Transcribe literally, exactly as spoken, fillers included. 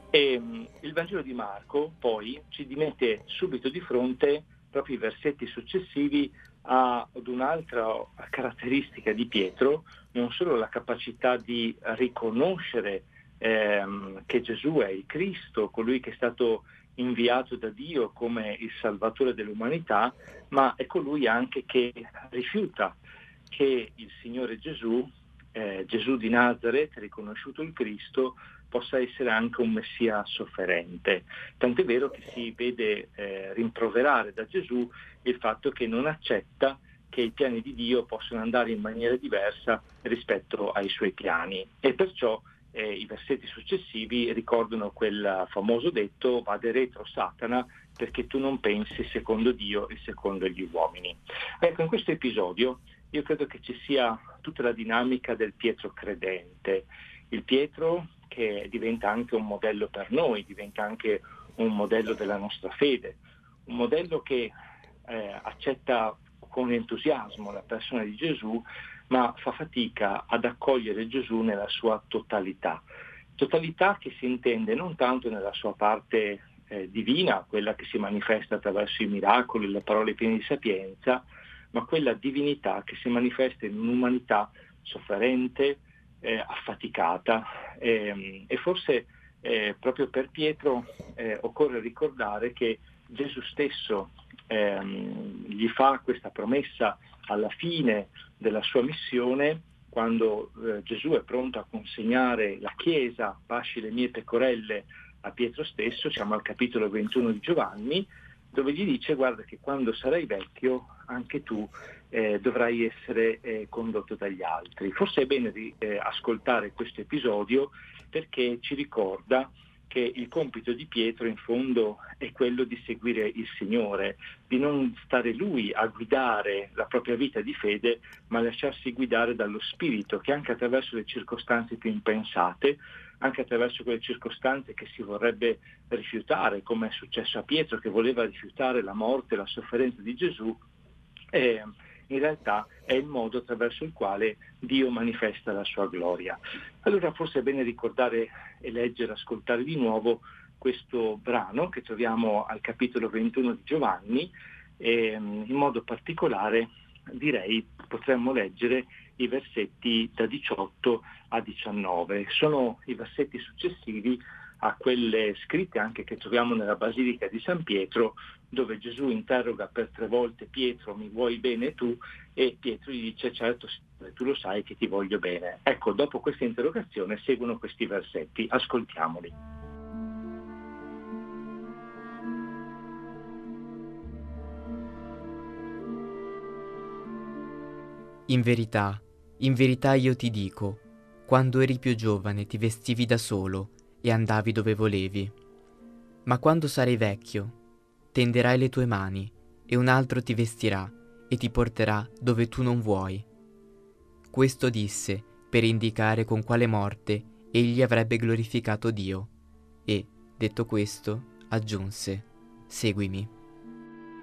E mh, il Vangelo di Marco poi ci mette subito di fronte, proprio i versetti successivi, a- ad un'altra caratteristica di Pietro, non solo la capacità di riconoscere ehm, che Gesù è il Cristo, colui che è stato inviato da Dio come il Salvatore dell'umanità, ma è colui anche che rifiuta che il Signore Gesù, eh, Gesù di Nazaret, riconosciuto il Cristo, possa essere anche un Messia sofferente. Tant'è vero che si vede eh, rimproverare da Gesù il fatto che non accetta che i piani di Dio possono andare in maniera diversa rispetto ai suoi piani. E perciò eh, i versetti successivi ricordano quel famoso detto: vade retro Satana, perché tu non pensi secondo Dio e secondo gli uomini. Ecco, in questo episodio io credo che ci sia tutta la dinamica del Pietro credente, il Pietro che diventa anche un modello per noi, diventa anche un modello della nostra fede, un modello che eh, accetta con entusiasmo la persona di Gesù, ma fa fatica ad accogliere Gesù nella sua totalità. Totalità che si intende non tanto nella sua parte eh, divina, quella che si manifesta attraverso i miracoli, le parole piene di sapienza, ma quella divinità che si manifesta in un'umanità sofferente, eh, affaticata. Eh, e forse eh, proprio per Pietro eh, occorre ricordare che Gesù stesso ehm, gli fa questa promessa alla fine della sua missione, quando eh, Gesù è pronto a consegnare la Chiesa, pasci le mie pecorelle, a Pietro stesso. Siamo al capitolo ventuno di Giovanni, dove gli dice: guarda che quando sarai vecchio anche tu eh, dovrai essere eh, condotto dagli altri. Forse è bene di eh, ascoltare questo episodio, perché ci ricorda che il compito di Pietro in fondo è quello di seguire il Signore, di non stare lui a guidare la propria vita di fede, ma lasciarsi guidare dallo Spirito, che anche attraverso le circostanze più impensate, anche attraverso quelle circostanze che si vorrebbe rifiutare, come è successo a Pietro che voleva rifiutare la morte e la sofferenza di Gesù, eh, in realtà è il modo attraverso il quale Dio manifesta la sua gloria. Allora forse è bene ricordare e leggere, ascoltare di nuovo questo brano che troviamo al capitolo ventuno di Giovanni, e in modo particolare direi potremmo leggere i versetti da diciotto a diciannove. Sono i versetti successivi a quelle scritte anche che troviamo nella Basilica di San Pietro, dove Gesù interroga per tre volte Pietro: mi vuoi bene tu? E Pietro gli dice: certo Signore, tu lo sai che ti voglio bene. Ecco, dopo questa interrogazione seguono questi versetti, ascoltiamoli. In verità, in verità io ti dico, quando eri più giovane ti vestivi da solo e andavi dove volevi. Ma quando sarai vecchio, tenderai le tue mani e un altro ti vestirà e ti porterà dove tu non vuoi. Questo disse per indicare con quale morte egli avrebbe glorificato Dio e, detto questo, aggiunse: seguimi.